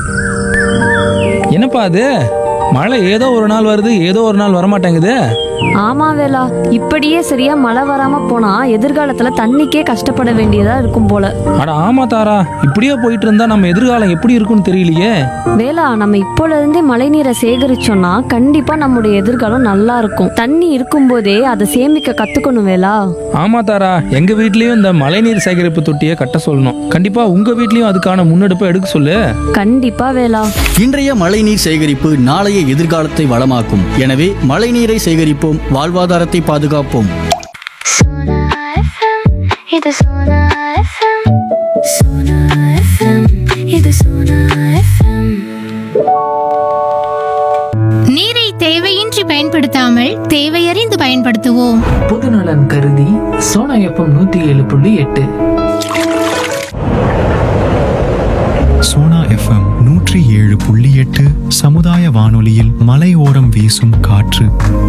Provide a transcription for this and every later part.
என்னப்பா அது? மழை ஏதோ ஒரு நாள் வருது, ஏதோ ஒரு நாள் வரமாட்டேங்குது. ஆமா வேலா, இப்படியே சரியா மழை வராம போனா எதிர்காலத்துல தண்ணிக்கே கஷ்டப்பட வேண்டியதா இருக்கும் போல. அட ஆமா தாரா, இப்படியே போயிட்டு இருந்தா நம்ம எதிர்காலம் எப்படி இருக்கும்னு தெரியலையே. வேலா, நம்ம இப்போல இருந்தே மழை நீரை சேகரிச்சோம்னா கண்டிப்பா நம்முடைய எதிர்காலம் நல்லா இருக்கும். தண்ணி இருக்கும்போதே அதை சேமிக்க கத்துக்கணும் வேலா. ஆமா தாரா, எங்க வீட்லயும் இந்த மழைநீர் சேகரிப்பு தொட்டியை கட்ட சொல்லணும். கண்டிப்பா உங்க வீட்லயும் அதுக்கான முன்னெடுப்பை எடுக்க சொல்லு. கண்டிப்பா வேலா. இன்றைய மழைநீர் சேகரிப்பு நாளைய எதிர்காலத்தை வளமாக்கும். எனவே மழைநீரை சேகரிப்போம், வாழ்வாதாரத்தை பாதுகாப்போம். Sona FM, இது Sona FM. Sona FM, இது Sona FM. நீரை தேவையின்றி பயன்படுத்தாமல் தேவையறிந்து பயன்படுத்துவோம். பொதுநலன் கருதி சோனா எஃப்எம் 107.8. சோனா எஃப்எம் 107.8 சமுதாய வானொலியில் மலையோரம் வீசும் காற்று.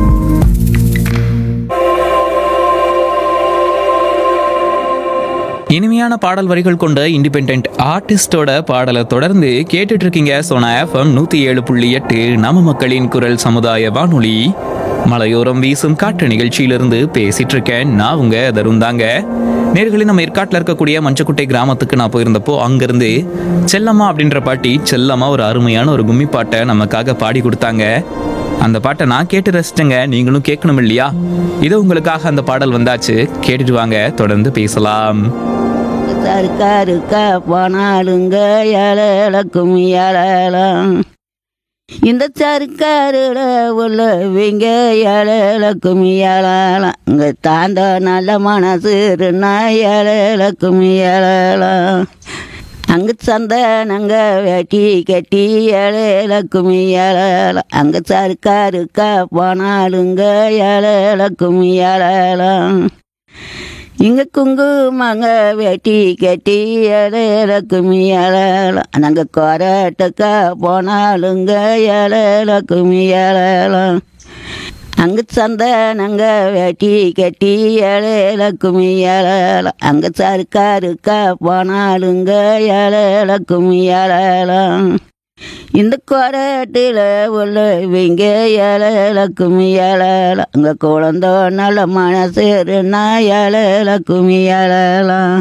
இனிமையான பாடல் வரிகள் கொண்ட இண்டிபெண்டன்ட் ஆர்டிஸ்டோட பாடலை தொடர்ந்து கேட்டுட்டு இருக்கீங்க. சோனா எஃப்எம் 107.8 நம்ம மக்களின் குரல் சமுதாய வானொலி மலையோரம் வீசும் காற்று நிகழ்ச்சியிலிருந்து பேசிட்டு இருக்கேன். நான் உங்க தருந்தாங்க. நேர்களில் நம்ம ஏற்காட்டில் இருக்கக்கூடிய மஞ்சக்குட்டை கிராமத்துக்கு நான் போயிருந்தப்போ அங்கிருந்து செல்லம்மா அப்படின்ற பாட்டி செல்லம்மா ஒரு அருமையான ஒரு கும்மி பாட்டை நமக்காக பாடி கொடுத்தாங்க. அந்த பாட்டை நான் கேட்டு ரசிச்சேங்க. நீங்களும் கேட்கணும் இல்லையா? இது உங்களுக்காக அந்த பாடல் வந்தாச்சு. கேட்டுட்டு வாங்க, தொடர்ந்து பேசலாம். சர்க்காருக்கா போனாலுங்க ஏழக்கும் ஏழலாம். இந்த சர்க்காருல உள்ளவங்க ஏழக்கும் ஏழலாம். இங்க தாண்ட நல்ல மனசுன்னா ஏழக்கும் ஏழலாம். அங்கு சந்தனங்க வெட்டி கட்டி ஏழக்கும் ஏழலாம். அங்க சர்க்காருக்கா போனாலுங்க ஏழக்கும் ஏழலாம். இங்க குங்குமங்க வெட்டி கட்டி ஏழக்கும் ஏழலாம். நாங்கள் கொரட்டுக்கா போனாலுங்க ஏழக்கும் ஏழலாம். அங்கு சந்தனங்க வெட்டி கட்டி ஏழக்கும் ஏழலாம். அங்க சர்க்காருக்கா போனாலுங்க ஏழக்கும் ஏழலாம். இந்த கொரட்டில் உள்ளவங்க ஏழக்கும் ஏழலாம். அங்கே குழந்த நல்ல மனசுன்னா ஏழக்கும் ஏழலாம்.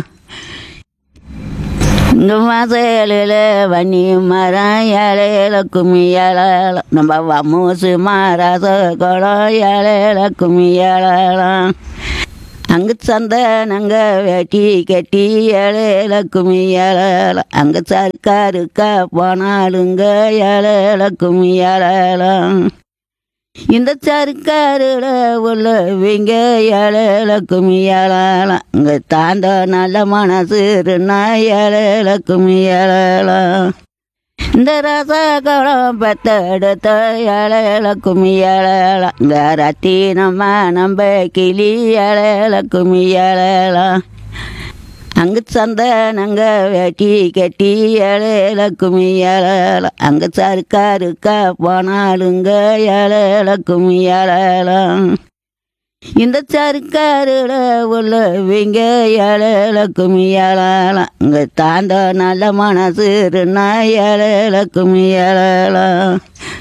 இந்த மசலில் வன்னி மரம் ஏழக்கும் ஏழலாம். நம்ம வமூசு மரச குளம் ஏழக்கும் ஏழலாம். அங்கு சந்தனங்க வெட்டி கட்டி ஏழக்கும் ஏழலாம். அங்கே சர்க்காருக்கா போனாலுங்க ஏழக்கும் ஏழலாம். இந்த சர்க்காருல உள்ளவங்க ஏழக்கும் ஏழலாம். இங்கே தாண்ட நல்ல மனசுன்னா ஏழக்கும் ஏழலாம். இந்த ரசகுளம் பெத்தெடுத்த ஏழக்கும் ஏழலாம். இந்த ரத்தினம்மா நம்ப கிளி ஏழக்கும் ஏழலாம். அங்கு சந்தனங்க வெட்டி கட்டி ஏழக்கும் ஏழலாம். அங்கே சர்க்காருக்கா போனாலுங்க ஏழக்கும் ஏழலாம். இந்த சர்க்காருல உள்ளவங்க ஏழக்கும் ஏழலாம். இங்கே தாண்ட நல்ல மனசுன்னா ஏழக்கும் ஏழலாம்.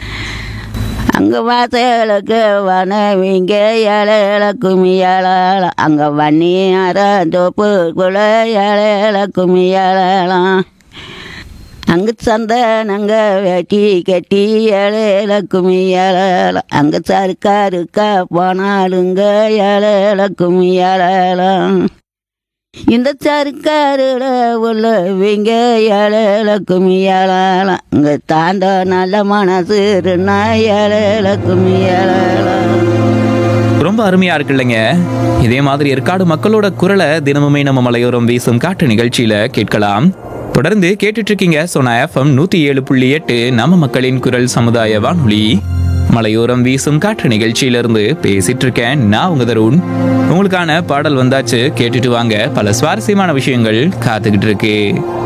அங்கே வாசலுக்கு வனவிங்க ஏழக்கும் ஏழலாம். அங்கே வன்னி அறந்தோப்புக்குள்ள ஏழக்கும் ஏழலாம். அங்கு சந்தனங்க வெட்டி கட்டி ஏழக்கும் ஏழலாம். அங்கே சர்க்காருக்கா போனாலுங்க ஏழக்கும் ஏழலாம். இந்த சர்க்காருல உள்ளவங்க ஏழக்கும் ஏழலாம். இங்கே தாண்ட நல்ல மனசுன்னா ஏழக்கும் ஏழலாம். ரொம்ப அருமையா இருக்கு இல்லைங்க? இதே மாதிரி ஏற்காடு மக்களோட குரலை தினமுமே நம்ம மலையோரம் வீசும் காற்று நிகழ்ச்சியில கேட்கலாம். தொடர்ந்து கேட்டுட்டு இருக்கீங்க சோனா எஃப்எம் 107.8 நம்ம மக்களின் குரல் சமுதாய வானொலி மலையோரம் வீசும் காற்று நிகழ்ச்சியிலிருந்து பேசிட்டு இருக்கேன். நான் உங்க தருண். உங்களுக்கான பாடல் வந்தாச்சு, கேட்டுட்டு வாங்க. பல சுவாரஸ்யமான விஷயங்கள் காத்துக்கிட்டு இருக்கு.